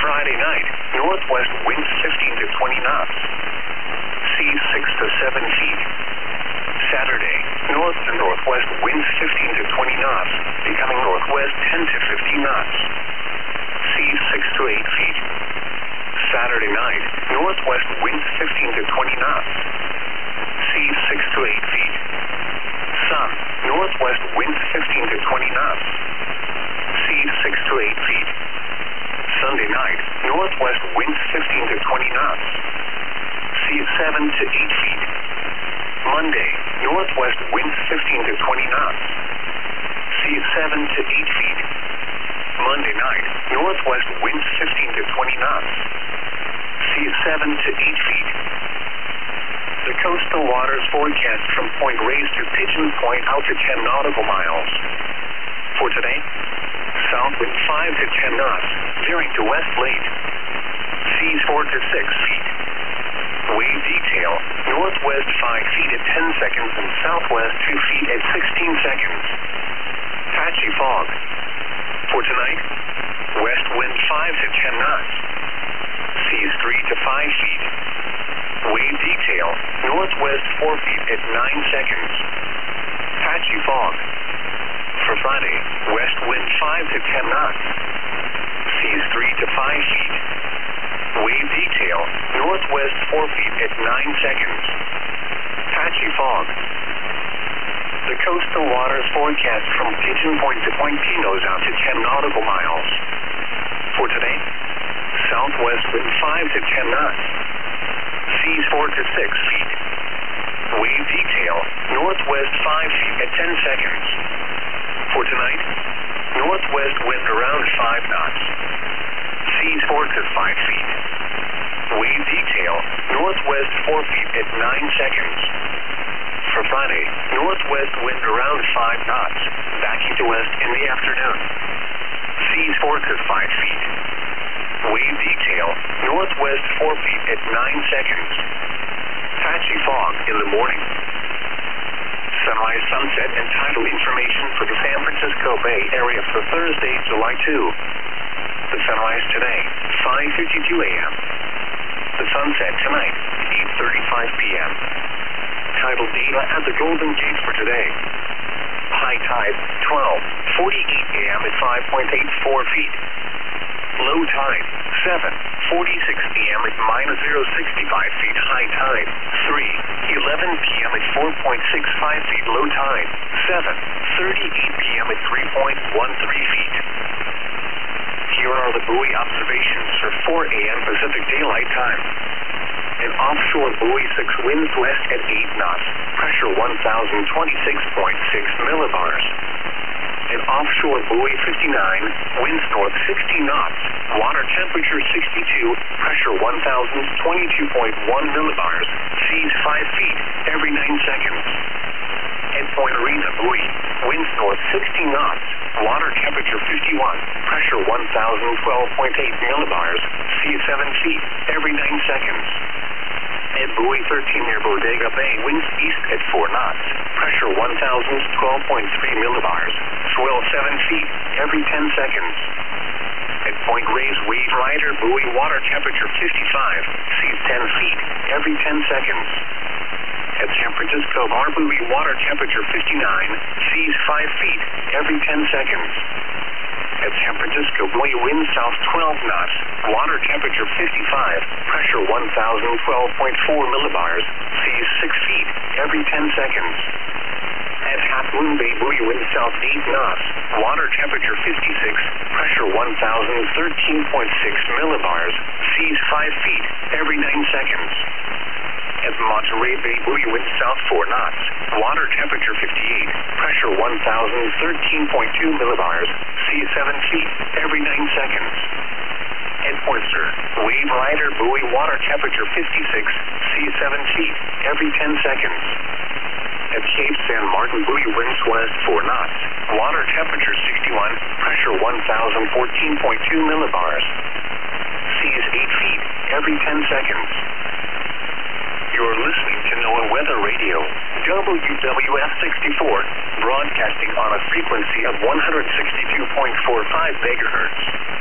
Friday night, northwest winds 15 to 20 knots. Seas 6 to 7 feet. Saturday, north to northwest winds 15 to 20 knots, becoming northwest 10 to 15 knots. Seas 6 to 8 feet. Saturday night, northwest winds 15 to 20 knots. Seas 6 to 8 feet. Sun, northwest winds 15 to 20 knots. Seas 6 to 8 feet. Sunday night, northwest winds 15 to 20 knots. Seas 7 to 8 feet. Monday, northwest winds 15 to 20 knots. Seas 7 to 8 feet. Monday night, northwest winds 15 to 20 knots. Seas 7 to 8 feet. The coastal waters forecast from Point Reyes to Pigeon Point out to 10 nautical miles. For today, south wind 5 to 10 knots, veering to west late. Seas 4 to 6 feet. Wave detail, northwest 5 feet at 10 seconds and southwest 2 feet at 16 seconds. Patchy fog. For tonight, west wind 5 to 10 knots. Seas 3 to 5 feet. Wave detail, northwest 4 feet at 9 seconds. Patchy fog. For Friday, west wind 5 to 10 knots. Seas 3 to 5 feet. Wave detail, northwest 4 feet at 9 seconds. Patchy fog. The coastal waters forecast from Pigeon Point to Point Pinos out to 10 nautical miles. For today, southwest wind 5 to 10 knots. Seas 4 to 6 feet. Wave detail, northwest 5 feet at 10 seconds. For tonight, northwest wind around 5 knots. Seas 4 to 5 feet. Wave detail, northwest 4 feet at 9 seconds. For Friday, northwest wind around 5 knots, backing to west in the afternoon. Seas 4 to 5 feet. Wave detail, northwest 4 feet at 9 seconds. Patchy fog in the morning. Sunrise, sunset, and tidal information for the San Francisco Bay Area for Thursday, July 2. The sunrise today, 5:52 a.m. The sunset tonight, 8:35 p.m. Tidal data at the Golden Gate for today. High tide, 12:48 a.m. at 5.84 feet. Low tide, 7:46 p.m. at -0.65 feet. High tide, 3:11 p.m. at 4.65 feet. Low tide, 7:38 p.m. at 3.13 feet. Here are the buoy observations for 4 a.m. Pacific Daylight Time. An offshore buoy 6 winds west at 8 knots, pressure 1,026.6 millibars. An offshore buoy 59, winds north 60 knots, water temperature 62, pressure 1,022.1 millibars, seas 5 feet every 9 seconds. At Point Arena buoy, winds north 60 knots, water temperature 51, pressure 1,012.8 millibars, seas 7 feet every 9 seconds. At buoy 13 near Bodega Bay, winds east at 4 knots, pressure 1,012.3 millibars, swell 7 feet every 10 seconds. At Point Reyes Wave Rider buoy, water temperature 55, seas 10 feet every 10 seconds. At San Francisco Bar buoy, water temperature 59, seas 5 feet every 10 seconds. At San Francisco buoy, wind south 12 knots, water temperature 55, pressure 1,012.4 millibars, seas 6 feet every 10 seconds. At Half Moon Bay buoy, wind south 8 knots, water temperature 56, pressure 1,013.6 millibars, seas 5 feet every 9 seconds. At Monterey Bay buoy, wind south 4 knots, water temperature 58, pressure 1,013.2 millibars, seas 7 feet every 9 seconds. At Oyster, Wave Rider buoy, water temperature 56, seas 7 feet every 10 seconds. At Cape San Martin buoy, winds west 4 knots, water temperature 61, pressure 1,014.2 millibars, seas 8 feet every 10 seconds. You're listening to NOAA Weather Radio, WWF 64, broadcasting on a frequency of 162.45 megahertz.